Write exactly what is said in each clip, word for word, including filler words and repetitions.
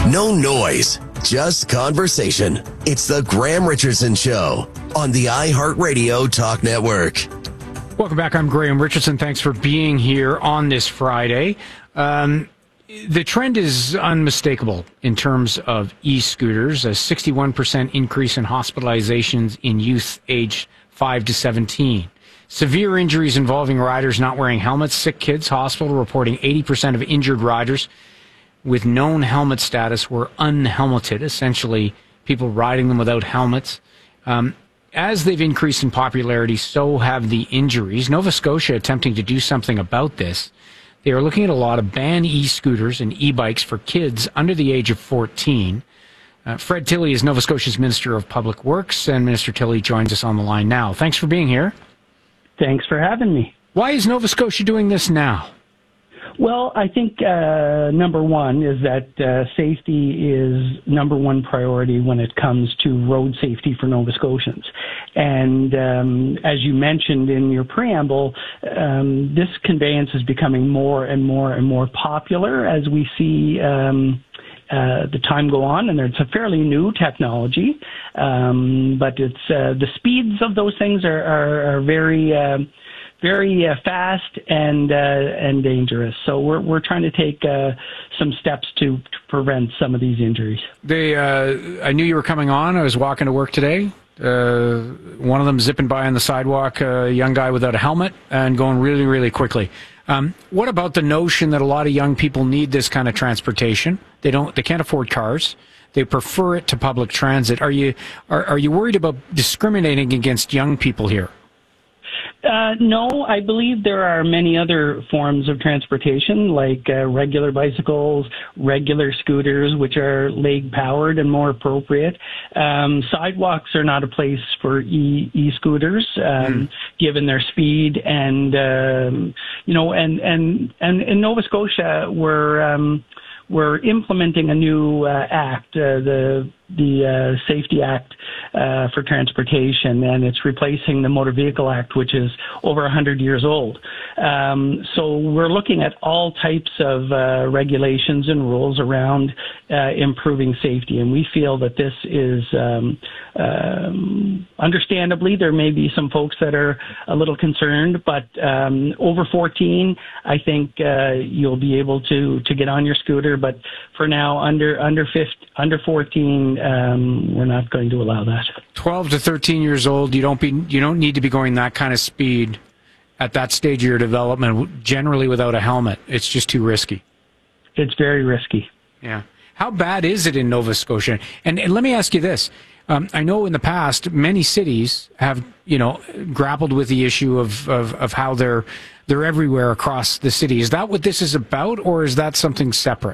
No noise, just conversation. It's the Graham Richardson Show on the iHeartRadio Talk Network. Welcome back. I'm Graham Richardson. Thanks for being here on this Friday. Um, the trend is unmistakable in terms of e-scooters. A sixty-one percent increase in hospitalizations in youth aged five to seventeen. Severe injuries involving riders not wearing helmets. Sick Kids Hospital reporting eighty percent of injured riders with known helmet status were unhelmeted, essentially people riding them without helmets. Um, as they've increased in popularity, so have the injuries. Nova Scotia attempting to do something about this. They are looking at a law to ban e-scooters and e-bikes for kids under the age of fourteen. Uh, Fred Tilley is Nova Scotia's Minister of Public Works, and Minister Tilley joins us on the line now. Thanks for being here. Thanks for having me. Why is Nova Scotia doing this now? Well, I think uh, number one is that uh, safety is number one priority when it comes to road safety for Nova Scotians. And um, as you mentioned in your preamble, um, this conveyance is becoming more and more and more popular as we see um, uh, the time go on. And it's a fairly new technology, um, but it's uh, the speeds of those things are, are, are very... Uh, very uh, fast and uh, and dangerous. So we're we're trying to take uh, some steps to, to prevent some of these injuries. They, uh, I knew you were coming on. I was walking to work today. Uh, one of them zipping by on the sidewalk, a young guy without a helmet and going really, really quickly. Um, what about the notion that a lot of young people need this kind of transportation? They don't. They can't afford cars. They prefer it to public transit. Are you are, are you worried about discriminating against young people here? Uh, no, I believe there are many other forms of transportation, like uh, regular bicycles, regular scooters, which are leg-powered and more appropriate. Um, sidewalks are not a place for e- e-scooters, um, mm. given their speed. And, um, you know, and, and, and in Nova Scotia, we're, um, we're implementing a new uh, act, uh, the the uh, Safety Act uh, for Transportation, and it's replacing the Motor Vehicle Act, which is over one hundred years old. Um, so we're looking at all types of uh, regulations and rules around uh, improving safety, and we feel that this is, um, um, understandably, there may be some folks that are a little concerned, but um, over fourteen, I think uh, you'll be able to, to get on your scooter, but for now, under under fifteen, under fourteen, Um, we're not going to allow that. twelve to thirteen years old, you don't be you don't need to be going that kind of speed at that stage of your development, generally without a helmet. It's just too risky. It's very risky. Yeah. How bad is it in Nova Scotia? And, and let me ask you this. Um, I know in the past, many cities have, you know, grappled with the issue of, of, of how they're, they're everywhere across the city. Is that what this is about, or is that something separate?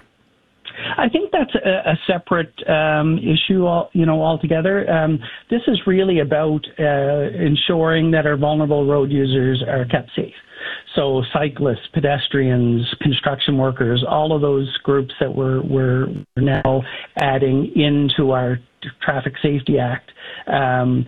I think that's a, a separate um, issue, all, you know, altogether. Um, this is really about uh, ensuring that our vulnerable road users are kept safe. So cyclists, pedestrians, construction workers, all of those groups that we're, we're now adding into our Traffic Safety Act. Um,